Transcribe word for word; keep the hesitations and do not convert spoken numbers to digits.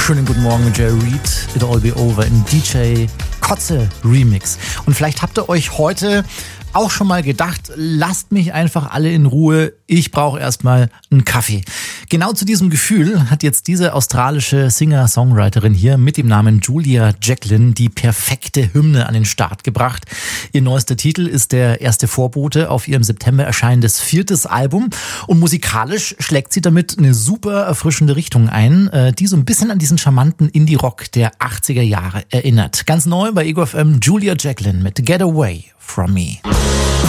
Schönen guten Morgen mit Jerry Reed, It'll All Be Over im D J Kotze Remix. Und vielleicht habt ihr euch heute auch schon mal gedacht, lasst mich einfach alle in Ruhe, ich brauche erstmal einen Kaffee. Genau zu diesem Gefühl hat jetzt diese australische Singer-Songwriterin hier mit dem Namen Julia Jacklin die perfekte Hymne an den Start gebracht. Ihr neuester Titel ist der erste Vorbote auf ihrem September erscheinendes viertes Album und musikalisch schlägt sie damit eine super erfrischende Richtung ein, die so ein bisschen an diesen charmanten Indie-Rock der achtziger Jahre erinnert. Ganz neu bei Ego F M, Julia Jacklin mit Get Away From Me.